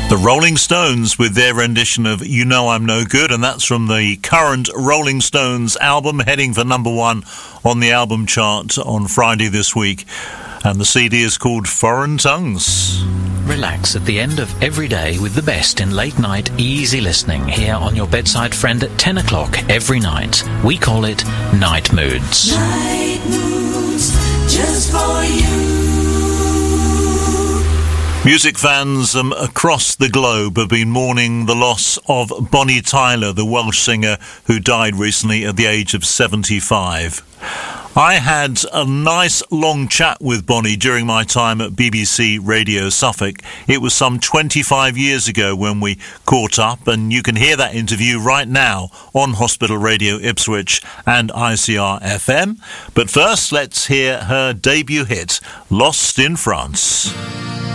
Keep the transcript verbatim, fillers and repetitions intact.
The Rolling Stones with their rendition of You Know I'm No Good, and that's from the current Rolling Stones album, heading for number one on the album chart on Friday this week. And the C D is called Foreign Tongues. Relax at the end of every day with the best in late night easy listening here on your bedside friend at ten o'clock every night. We call it Night Moods. Night Moods, just for you. Music fans um, across the globe have been mourning the loss of Bonnie Tyler, the Welsh singer who died recently at the age of seventy-five. I had a nice long chat with Bonnie during my time at B B C Radio Suffolk. It was some twenty-five years ago when we caught up, and you can hear that interview right now on Hospital Radio Ipswich and I C R F M. But first, let's hear her debut hit, Lost in France.